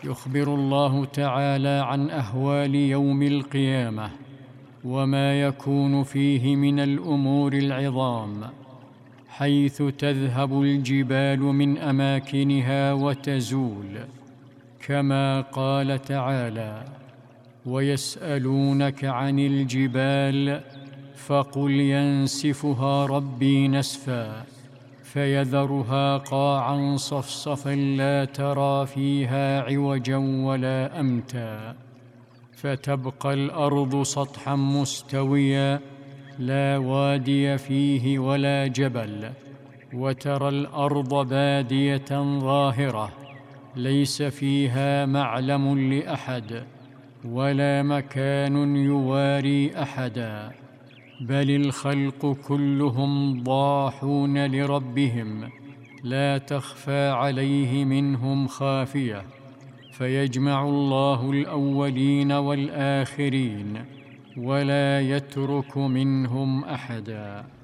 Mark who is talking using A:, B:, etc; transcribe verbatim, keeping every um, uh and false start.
A: يخبر الله تعالى عن أهوال يوم القيامة وما يكون فيه من الأمور العظام، حيث تذهب الجبال من أماكنها وتزول، كما قال تعالى: ويسألونك عن الجبال فقل ينسفها ربي نسفا فيذرها قاعا صفصفا لا ترى فيها عوجا ولا أمتا، فتبقى الأرض سطحا مستويا لا وادي فيه ولا جبل، وترى الأرض بادية ظاهرة ليس فيها معلم لأحد ولا مكان يواري أحدا، بل الخلق كلهم ضاحون لربهم لا تخفى عليه منهم خافية، فيجمع الله الأولين والآخرين ولا يترك منهم أحدا.